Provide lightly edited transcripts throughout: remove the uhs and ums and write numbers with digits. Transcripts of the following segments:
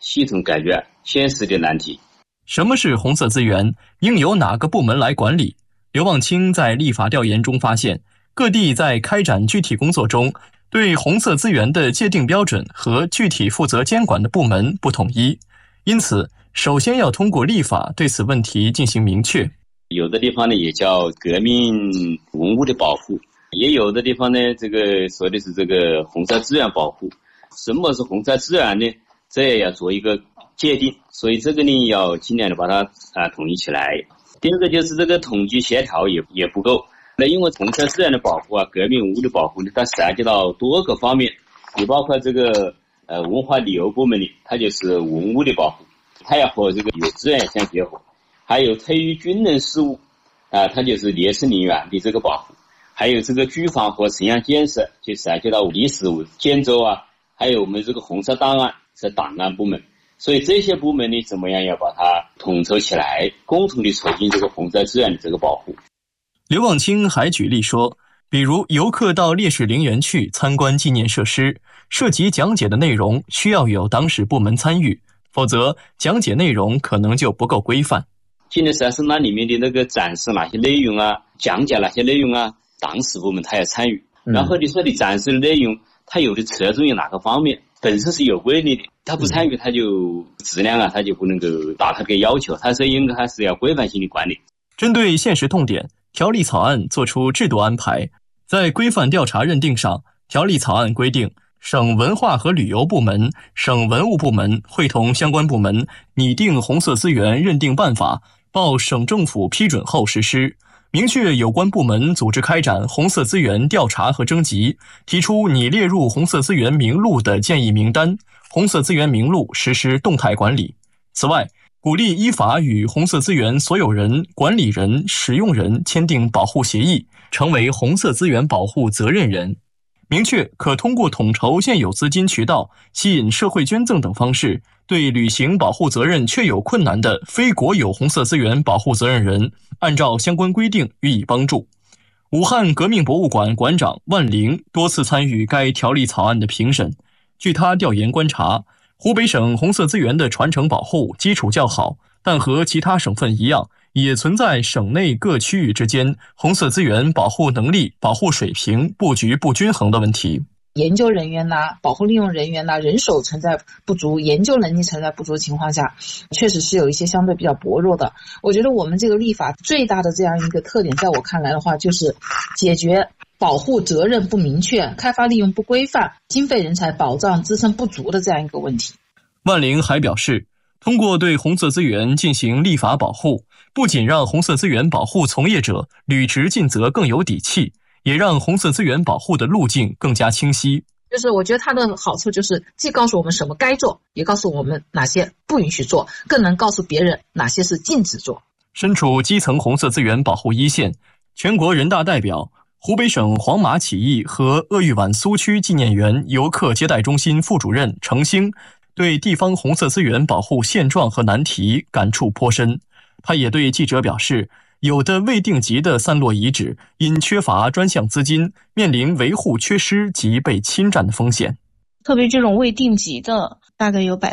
系统解决现实的难题。 什么是红色资源？应由哪个部门来管理？刘望清在立法调研中发现，各地在开展具体工作中，对红色资源的界定标准和具体负责监管的部门不统一，因此首先要通过立法对此问题进行明确。 有的地方呢也叫革命文物的保护，也有的地方呢这个说的是这个红色资源保护。什么是红色资源呢？这也要做一个界定，所以这个呢要尽量的把它统一起来。第二个就是这个统计协调也不够。那因为红色资源的保护革命文物的保护呢，它涉及到多个方面，也包括这个文化旅游部门呢，它就是文物的保护，它要和这个有资源相结合。还有特于军人事务它就是烈士陵园的这个保护。还有这个居房和城乡建设，就涉及到历史建筑还有我们这个红色档案是档案部门。所以这些部门呢，怎么样要把它统筹起来，共同的促进这个红色资源的这个保护。 刘望清还举例说，比如游客到烈士陵园去参观纪念设施，涉及讲解的内容需要有当事部门参与，否则讲解内容可能就不够规范。 纪念设施那里面的那个展示哪些内容讲解哪些内容当事部门他要参与。然后你说的展示的内容，它有的侧重于哪个方面，本身是有规律的，他不参与他就质量他就不能够达他的要求，他是应该还是要规范性的管理。 针对现实痛点，条例草案作出制度安排。在规范调查认定上，条例草案规定，省文化和旅游部门、省文物部门会同相关部门拟定红色资源认定办法，报省政府批准后实施。明确有关部门组织开展红色资源调查和征集，提出拟列入红色资源名录的建议名单，红色资源名录实施动态管理。此外，鼓励依法与红色资源所有人、管理人、使用人签订保护协议，成为红色资源保护责任人。明确可通过统筹现有资金渠道、吸引社会捐赠等方式，对履行保护责任确有困难的非国有红色资源保护责任人，按照相关规定予以帮助。武汉革命博物馆馆长万灵多次参与该条例草案的评审。据他调研观察，湖北省红色资源的传承保护基础较好，但和其他省份一样，也存在省内各区域之间红色资源保护能力、保护水平、布局不均衡的问题。 研究人员保护利用人员人手存在不足，研究能力存在不足的情况下，确实是有一些相对比较薄弱的。我觉得我们这个立法最大的这样一个特点，在我看来的话，就是解决保护责任不明确、开发利用不规范、经费人才保障支撑不足的这样一个问题。 万灵还表示，通过对红色资源进行立法保护，不仅让红色资源保护从业者履职尽责更有底气，也让红色资源保护的路径更加清晰。 就是我觉得它的好处就是既告诉我们什么该做，也告诉我们哪些不允许做，更能告诉别人哪些是禁止做。 身处基层红色资源保护一线，全国人大代表、湖北省黄马起义和鄂豫皖苏区纪念园游客接待中心副主任程兴对地方红色资源保护现状和难题感触颇深。他也对记者表示，有的未定级的散落遗址因缺乏专项资金，面临维护缺失及被侵占的风险。 特别这种未定级的，大概有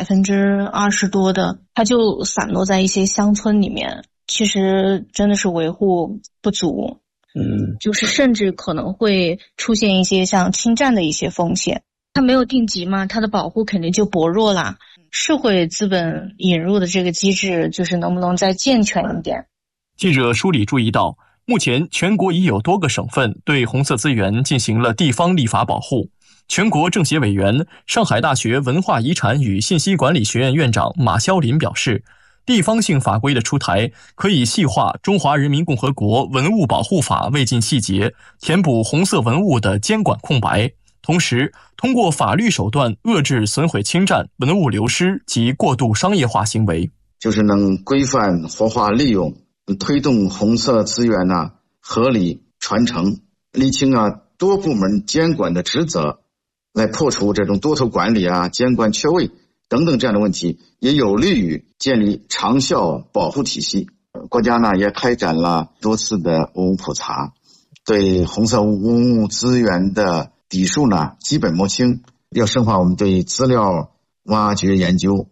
20%多的，它就散落在一些乡村里面，其实真的是维护不足。就是甚至可能会出现一些像侵占的一些风险。它没有定级嘛，它的保护肯定就薄弱了。社会资本引入的这个机制，就是能不能再健全一点。 记者梳理注意到，目前全国已有多个省份对红色资源进行了地方立法保护。全国政协委员、上海大学文化遗产与信息管理学院院长马肖林表示，地方性法规的出台可以细化《中华人民共和国文物保护法》未尽细节，填补红色文物的监管空白，同时通过法律手段遏制损毁侵占、文物流失及过度商业化行为， 就是能规范活化利用，推动红色资源合理传承，厘清多部门监管的职责，来破除这种多头管理监管缺位等等这样的问题，也有利于建立长效保护体系。国家也开展了多次的文物普查，对红色文物资源的底数基本摸清，要深化我们对资料挖掘研究，